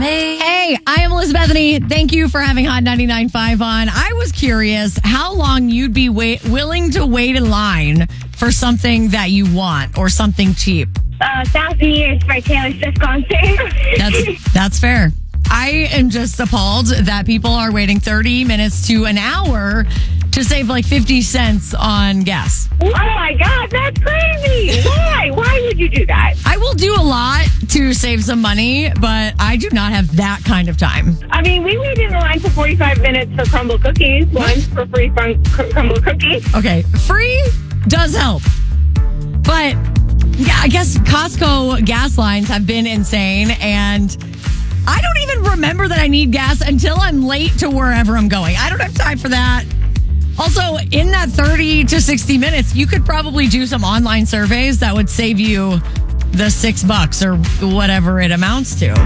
me. Hey, I am Liz Bethany. Thank you for having Hot 99.5 on. I was curious how long you'd be willing to wait in line for something that you want or something cheap. 1,000 Years by Taylor Swift concert. That's fair. I am just appalled that people are waiting 30 minutes to an hour to save like 50 cents on gas. Oh my God, that's crazy. Why? Why would you do that? I will do a lot to save some money, but I do not have that kind of time. I mean, we waited in the line for 45 minutes for crumble cookies. Once for free crumble cookies. Okay, free does help. But yeah, I guess Costco gas lines have been insane, and I don't even remember that I need gas until I'm late to wherever I'm going. I don't have time for that. Also, in that 30 to 60 minutes, you could probably do some online surveys that would save you the $6 or whatever it amounts to.